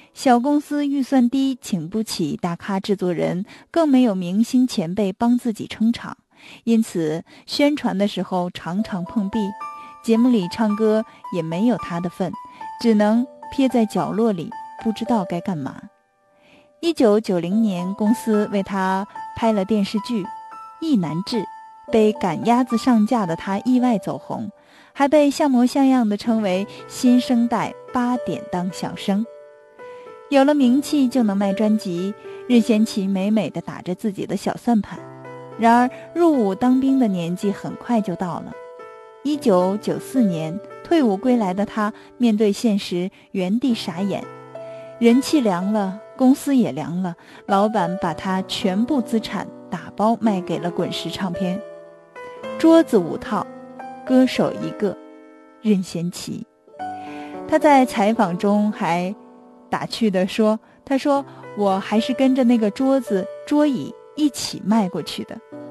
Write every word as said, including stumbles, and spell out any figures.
小公司预算低，请不起大咖制作人，更没有明星前辈帮自己撑场，因此宣传的时候常常碰壁，节目里唱歌也没有他的份，只能撇在角落里，不知道该干嘛。一九九零年，公司为他拍了电视剧《意难治》，被赶鸭子上架的他意外走红，还被像模像样的称为新生代八点档小生。有了名气就能卖专辑，任贤齐美美地打着自己的小算盘。然而入伍当兵的年纪很快就到了。一九九四年退伍归来的他面对现实原地傻眼，人气凉了，公司也凉了，老板把他全部资产打包卖给了滚石唱片。桌子五套，歌手一个，任贤齐。他在采访中还打趣地说，他说我还是跟着那个桌子桌椅一起卖过去的。